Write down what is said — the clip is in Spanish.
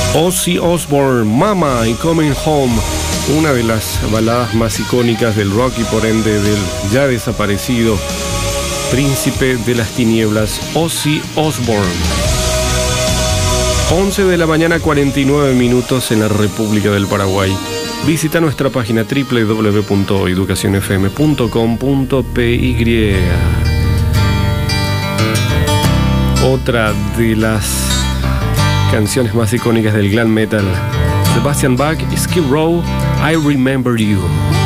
Ozzy Osbourne, Mama y Coming Home, una de las baladas más icónicas del rock y por ende del ya desaparecido príncipe de las tinieblas, Ozzy Osbourne. 11 de la mañana, 49 minutos en la República del Paraguay. Visita nuestra página www.educacionfm.com.py. Otra de las canciones más icónicas del glam metal, Sebastian Bach y Skid Row, I Remember You.